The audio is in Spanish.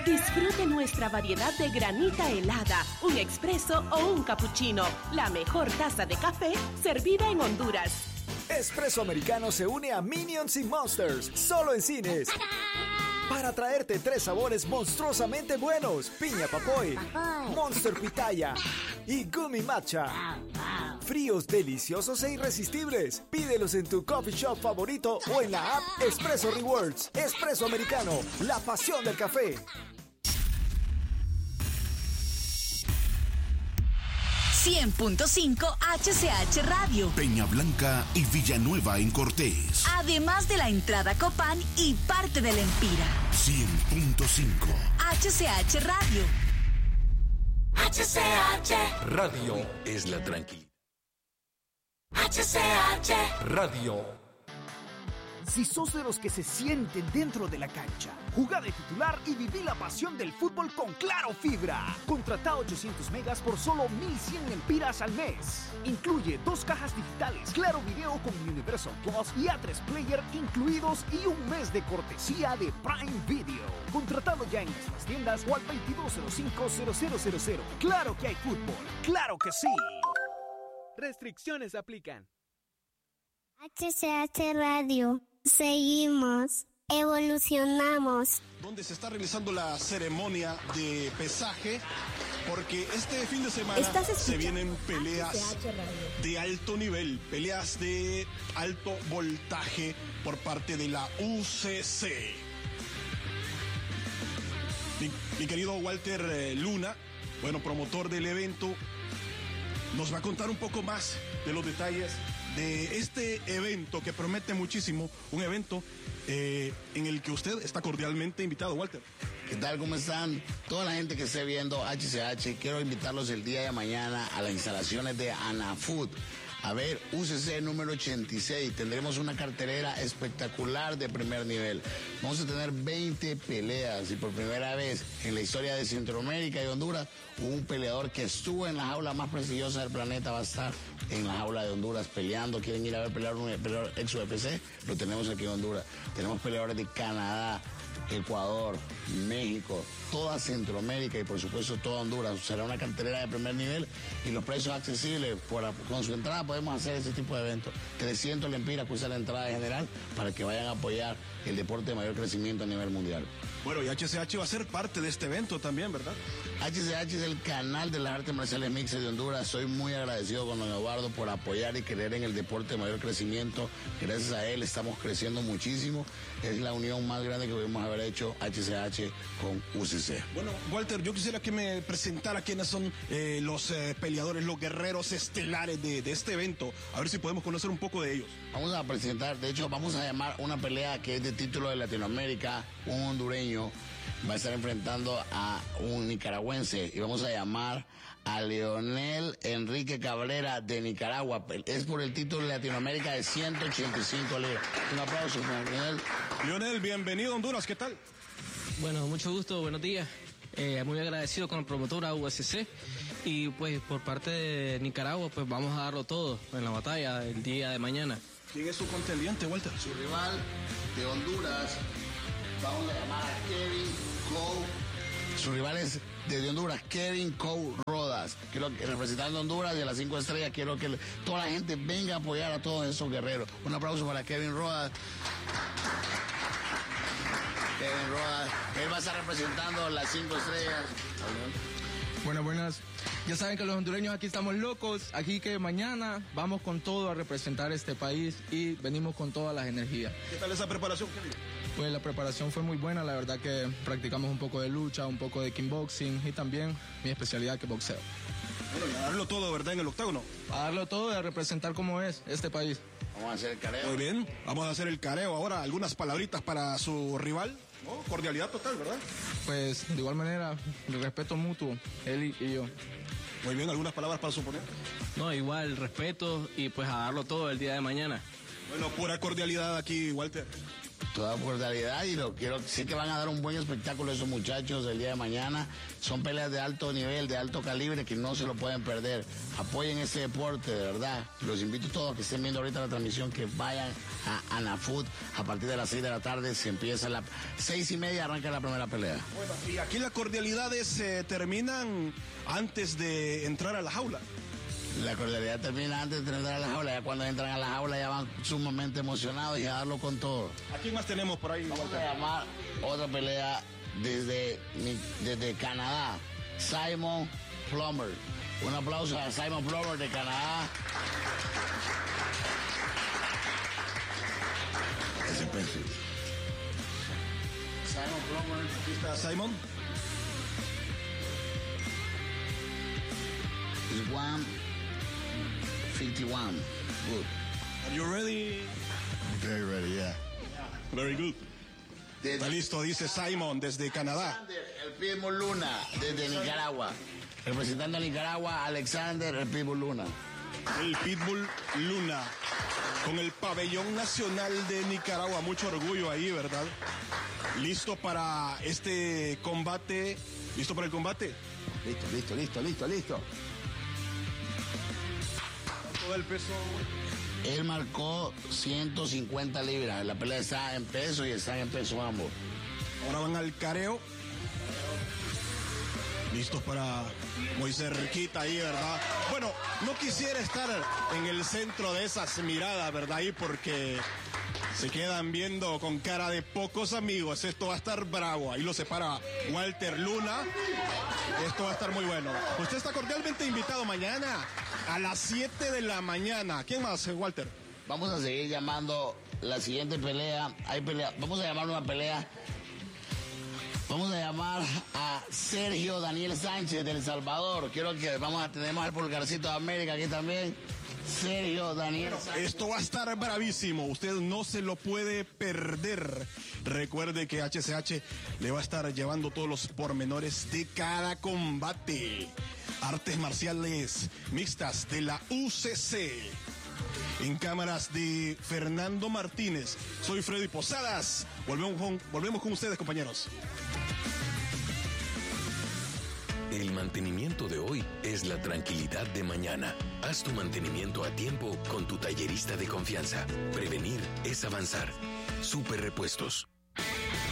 Disfrute nuestra variedad de granita helada, un expreso o un cappuccino. La mejor taza de café servida en Honduras. Espresso Americano se une a Minions y Monsters, solo en cines. Para traerte 3 sabores monstruosamente buenos: piña papoy, Monster Pitaya y Gummy Matcha. Fríos, deliciosos e irresistibles. Pídelos en tu coffee shop favorito o en la app Espresso Rewards. Espresso Americano, la pasión del café. 100.5 HCH Radio. Peña Blanca y Villanueva en Cortés. Además de la entrada Copán y parte del Empira. 100.5 HCH Radio. HCH Radio es la tranquilidad. HCH Radio. Si sos de los que se sienten dentro de la cancha, jugá de titular y viví la pasión del fútbol con Claro Fibra. Contratá 800 megas por solo 1,100 empiras al mes. Incluye 2 cajas digitales, Claro Video con Universal Plus y A3 Player incluidos y un mes de cortesía de Prime Video. Contratado ya en nuestras tiendas o al 2205-0000. Claro que hay fútbol, claro que sí. Restricciones aplican. HCH Radio. Seguimos, evolucionamos. Donde se está realizando la ceremonia de pesaje, porque este fin de semana se vienen peleas de alto nivel, peleas de alto voltaje por parte de la UCC. Mi querido Walter Luna, bueno, promotor del evento, nos va a contar un poco más de los detalles de este evento que promete muchísimo, un evento en el que usted está cordialmente invitado, Walter. ¿Qué tal? ¿Cómo están? Toda la gente que esté viendo HCH, quiero invitarlos el día de mañana a las instalaciones de Anafood. A ver, UCC número 86, tendremos una cartelera espectacular de primer nivel. Vamos a tener 20 peleas y por primera vez en la historia de Centroamérica y Honduras, un peleador que estuvo en la jaula más prestigiosa del planeta va a estar en la jaula de Honduras peleando. ¿Quieren ir a ver pelear un peleador ex UFC? Lo tenemos aquí en Honduras. Tenemos peleadores de Canadá, Ecuador, México, toda Centroamérica y por supuesto toda Honduras. Será una cartelera de primer nivel y los precios accesibles. Con su entrada podemos hacer ese tipo de eventos. 300 lempiras cuesta la entrada general para que vayan a apoyar el deporte de mayor crecimiento a nivel mundial. Bueno, y HCH va a ser parte de este evento también, ¿verdad? HCH es el canal de las artes marciales mixtas de Honduras. Soy muy agradecido con don Eduardo por apoyar y creer en el deporte de mayor crecimiento. Gracias a él estamos creciendo muchísimo. Es la unión más grande que pudimos haber hecho HCH con UCC. Bueno, Walter, yo quisiera que me presentara quiénes son los peleadores, los guerreros estelares de este evento. A ver si podemos conocer un poco de ellos. Vamos a presentar, de hecho, vamos a llamar una pelea que es de título de Latinoamérica. Un hondureño va a estar enfrentando a un nicaragüense y vamos a llamar a Leonel Enrique Cabrera de Nicaragua. Es por el título de Latinoamérica de 185 libras. Un aplauso para Leonel. Leonel, bienvenido a Honduras, ¿qué tal? Bueno, mucho gusto, buenos días. Muy agradecido con el promotor UCC y pues por parte de Nicaragua pues vamos a darlo todo en la batalla el día de mañana. ¿Quién es su contendiente, Walter? Su rival de Honduras, vamos a llamar a Kevin Cole. Su rival es de Honduras, Kevin Cole Rodas. Quiero que representando a Honduras y a las 5 estrellas, quiero que toda la gente venga a apoyar a todos esos guerreros. Un aplauso para Kevin Rodas. Kevin Rodas, él va a estar representando las 5 estrellas. Buenas. Ya saben que los hondureños aquí estamos locos, aquí que mañana vamos con todo a representar este país y venimos con todas las energías. ¿Qué tal esa preparación, Kevin? Pues la preparación fue muy buena, la verdad que practicamos un poco de lucha, un poco de kickboxing y también mi especialidad que boxeo. Bueno, y a darlo todo, ¿verdad? En el octágono. A darlo todo y a representar como es este país. Vamos a hacer el careo. Muy bien, vamos a hacer el careo ahora. Algunas palabritas para su rival. ¿No? Cordialidad total, ¿verdad? Pues de igual manera, el respeto mutuo, él y yo. Muy bien, ¿algunas palabras para su oponente? No, igual, respeto y pues a darlo todo el día de mañana. Bueno, pura cordialidad aquí, Walter. Toda cordialidad y sé que van a dar un buen espectáculo esos muchachos el día de mañana. Son peleas de alto nivel, de alto calibre que no se lo pueden perder. Apoyen ese deporte, de verdad. Los invito a todos que estén viendo ahorita la transmisión que vayan a Anafood a partir de las 6 de la tarde. Se empieza 6:30, arranca la primera pelea. Bueno, y aquí las cordialidades terminan antes de entrar a la jaula. La cordialidad termina antes de entrar a la jaula. Ya cuando entran a la jaula ya van sumamente emocionados y a darlo con todo. ¿A quién más tenemos por ahí? Vamos a llamar otra pelea desde Canadá. Simon Plummer. Un aplauso a Simon Plummer de Canadá. Ese peso. Simon Plummer. Aquí está Simon. It's 151. Good. Are you ready? Very ready, yeah. Very good. Está listo, dice Simon, desde Canadá. El Pitbull Luna, desde Nicaragua. Representando a Nicaragua, Alexander, el Pitbull Luna. El Pitbull Luna. Con el pabellón nacional de Nicaragua. Mucho orgullo ahí, ¿verdad? ¿Listo para este combate? ¿Listo para el combate? Listo. Todo el peso. Él marcó 150 libras. La pelea está en peso y están en peso ambos. Ahora van al careo. Listos para muy cerquita ahí, ¿verdad? Bueno, no quisiera estar en el centro de esas miradas, ¿verdad? Ahí porque se quedan viendo con cara de pocos amigos. Esto va a estar bravo. Ahí lo separa Walter Luna. Esto va a estar muy bueno. Usted está cordialmente invitado mañana a las 7 de la mañana. ¿Quién más, Walter? Vamos a seguir llamando la siguiente pelea. Vamos a llamar una pelea. Vamos a llamar a Sergio Daniel Sánchez de El Salvador. Quiero que tenemos al Pulgarcito de América aquí también. Sergio Daniel Sánchez. Esto va a estar bravísimo. Usted no se lo puede perder. Recuerde que HCH le va a estar llevando todos los pormenores de cada combate. Artes marciales mixtas de la UCC. En cámaras de Fernando Martínez. Soy Freddy Posadas. Volvemos con ustedes, compañeros. El mantenimiento de hoy es la tranquilidad de mañana. Haz tu mantenimiento a tiempo con tu tallerista de confianza. Prevenir es avanzar. Super Repuestos.